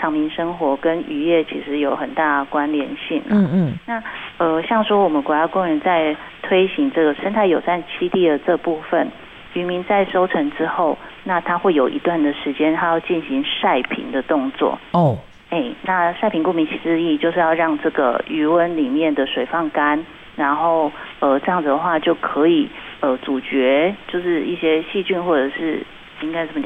常民生活跟渔业其实有很大关联性。那像说我们国家公园在推行这个生态友善栖地的这部分，渔民在收成之后，那他会有一段的时间，他要进行晒平的动作。那晒平顾名思义，就是要让这个鱼塭里面的水放干，然后这样子的话就可以阻绝就是一些细菌或者是应该怎么讲